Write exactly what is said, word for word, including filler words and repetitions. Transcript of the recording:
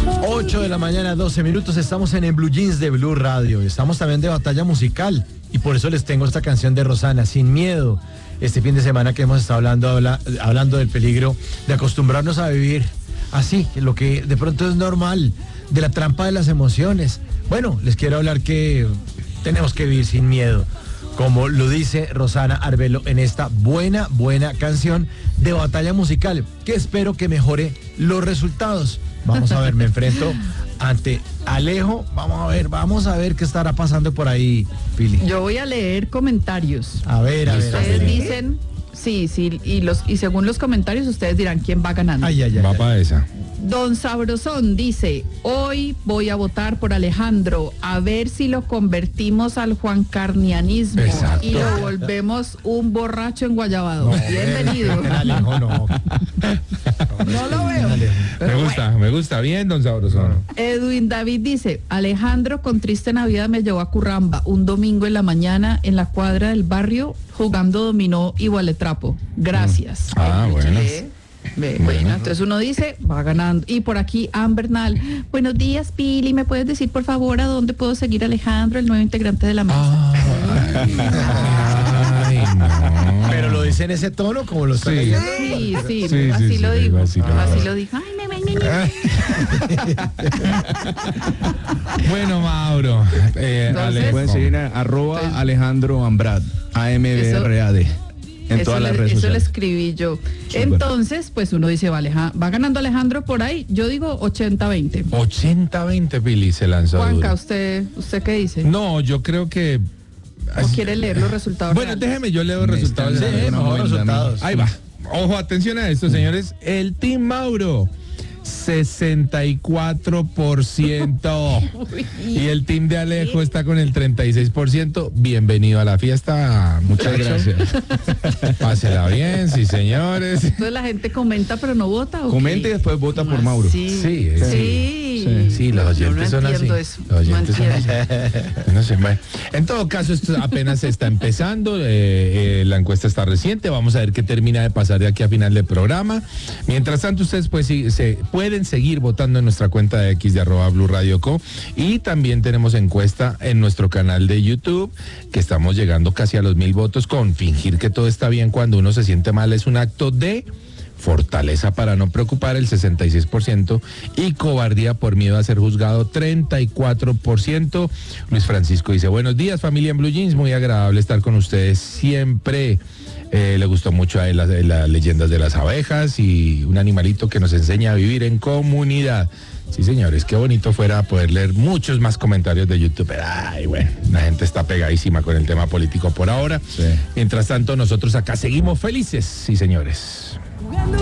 ocho de la mañana, doce minutos, estamos en el Blue Jeans de Blue Radio, estamos también de batalla musical y por eso les tengo esta canción de Rosana, Sin Miedo. Este fin de semana que hemos estado hablando, habla, hablando del peligro de acostumbrarnos a vivir así, lo que de pronto es normal, de la trampa de las emociones. Bueno, les quiero hablar que tenemos que vivir sin miedo, como lo dice Rosana Arvelo en esta buena, buena canción de batalla musical, que espero que mejore los resultados. Vamos a ver, me enfrento ante Alejo. Vamos a ver, vamos a ver qué estará pasando por ahí, Pili. Yo voy a leer comentarios. A ver, a ver. Ustedes dicen, sí, sí, y los y según los comentarios ustedes dirán quién va ganando. Ay, ay, ay. Va para esa. Don Sabrosón dice, hoy voy a votar por Alejandro, a ver si lo convertimos al juancarnianismo. Exacto. Y lo volvemos un borracho en Guayabado. No, bienvenido. Alejo, no. No lo veo. Me gusta, bueno. me gusta. Bien, don Sabrosón. Edwin David dice, Alejandro con triste Navidad me llevó a Curramba un domingo en la mañana en la cuadra del barrio jugando dominó y valetrapo. Gracias. Mm. Ah, Ay, bueno. che. Ve, bueno. bueno, entonces uno dice, va ganando. Y por aquí, Ambernal, buenos días, Pili, ¿me puedes decir por favor a dónde puedo seguir a Alejandro, el nuevo integrante de la mesa? Ay, ay, no. Pero lo dice en ese tono, como lo está Sí. leyendo. Sí, sí, Sí, así sí, lo sí, digo, así lo- así lo dijo. Ay, me, me, me, me. Bueno, Mauro. Eh, Entonces- Ale- Pueden seguir a arroba Entonces- Alejandro Ambrad, A M B R A D, en Eso, todas las le, redes eso le sociales. escribí yo. Súper. Entonces, pues uno dice, vale, ja, va ganando Alejandro por ahí. Yo digo ochenta veinte. ochenta veinte, Pili, se lanzó. Juanca, duro. ¿usted, ¿usted qué dice? No, yo creo que... ¿O quiere leer los resultados Bueno, reales? déjeme, yo leo los Me resultados. están de la- Sí, dando una mejor buena resultados. Ahí va. Ojo, atención a esto, señores. El Team Mauro, sesenta y cuatro por ciento. Y el Team de Alejo está con el treinta y seis por ciento. Bienvenido a la fiesta, muchas gracias. Pásela bien, sí, señores. Entonces la gente comenta pero no vota. ¿o qué? Comente y después vota por ¿Cómo Mauro. así? Sí, Sí. sí. Sí, los Yo oyentes no son así. entiendo eso. Los oyentes no son entiendo. así. No sé, bueno. En todo caso, esto apenas se está empezando. eh, eh, la encuesta está reciente. Vamos a ver qué termina de pasar de aquí a final del programa. Mientras tanto, ustedes pues, sí, se pueden seguir votando en nuestra cuenta de X de arroba Blue Radio Co. Y también tenemos encuesta en nuestro canal de YouTube, que estamos llegando casi a los mil votos con fingir que todo está bien cuando uno se siente mal. Es un acto de fortaleza para no preocupar, el sesenta y seis por ciento, y cobardía por miedo a ser juzgado, treinta y cuatro por ciento. Luis Francisco dice, buenos días familia en Blue Jeans, muy agradable estar con ustedes siempre. Eh, le gustó mucho a él las, las leyendas de las abejas y un animalito que nos enseña a vivir en comunidad. Sí, señores, qué bonito fuera poder leer muchos más comentarios de YouTube. Pero, ay, bueno, la gente está pegadísima con el tema político por ahora. Sí. Mientras tanto, nosotros acá seguimos felices, sí, señores.